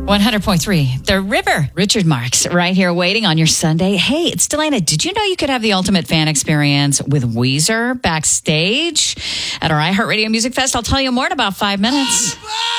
100.3, The River. Richard Marks right here waiting on your Sunday. Hey, it's Delana. Did you know you could have the ultimate fan experience with Weezer backstage at our iHeartRadio Music Fest? I'll tell you more in about 5 minutes.